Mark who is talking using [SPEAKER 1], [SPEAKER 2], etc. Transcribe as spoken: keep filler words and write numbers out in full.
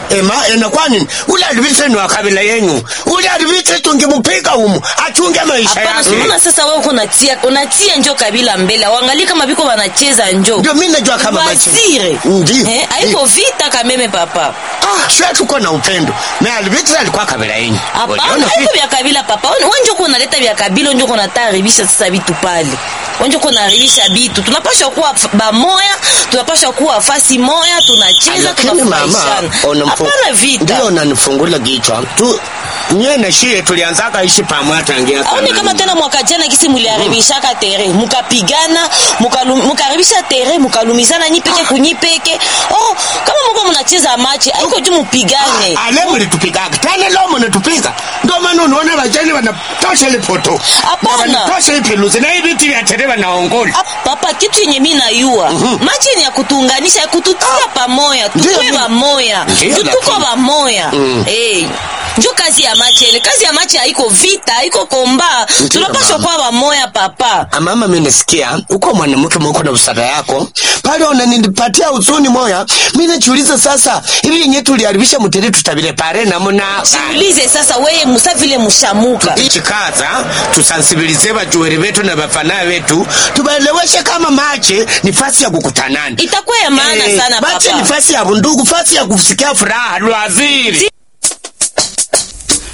[SPEAKER 1] Ema ena kwani ule advise ni wakabila yenu. Ule advise tungemupiga humu achunge maisha yake.
[SPEAKER 2] Hapana, unaona sasa wewe unatia unatia njoo kabila mbele. Waangalie kama biko wanacheza njoo.
[SPEAKER 1] Ndio mimi najua kama machi.
[SPEAKER 2] Ndio. Eh, haiko vita kameme papa.
[SPEAKER 1] Ah, sio tuko na upendo. Na advise alikuwa kabila yenu.
[SPEAKER 2] Hapana, haiko vya kabila papa. Wewe njoo unaleta vya kabila, njoo unataribisha sasa vitu pale. Njoo unaribisha vitu. Tunapaswa kuwa bamoya, tunapaswa kuwa fasi moya, tunacheza tunafurahishana. Hapana vita.
[SPEAKER 1] Ndio unanifungula kichwa. Tu nye na shie tulianzaka ishi pamoja tangia
[SPEAKER 2] sana. Au ni kama tena mwaka jana kisi muliharibishaka tere, mukapigana, mukaribisha tere, mukalumizana nyipeke kunyipeke. Oh, kama mko mnacheza machi, haiko tu mupigane.
[SPEAKER 1] Ah, leo mlitupigaga. Tena leo mnatupiga. Ndio maana unaona wajani wanatosha ile foto.
[SPEAKER 2] Hapana.
[SPEAKER 1] Wanatosha ile peluzi na hivi vitu vya tere wanaongola.
[SPEAKER 2] Papa kitu yenye mimi najua. Machi ni ya kutuunganisha, ya kututia pamoja, tukue pamoja. Tuko pamoja. Eh. Ndio kazi ya machi ile. Kazi ya machi haiko vita, haiko komba. Tunapaswa kwa pamoja papa.
[SPEAKER 1] Mama mimi nasikia uko mwanamke mko na usada yako. Pale unanipatia usoni moya. Mimi najiuliza sasa, hivi yenyewe tuliharibisha mtere tutabile pare na mna.
[SPEAKER 2] Siulize sasa wewe musa vile mushamuka.
[SPEAKER 1] Ichikaza tusensibilize bajuweri wetu na bafana wetu. Tubaeleweshe kama machi ni fasi ya kukutanana.
[SPEAKER 2] Itakuwa ya maana eh, sana papa.
[SPEAKER 1] Machi ni fasi ya bundugu, fasi ya kusikia furaha, lwaziri.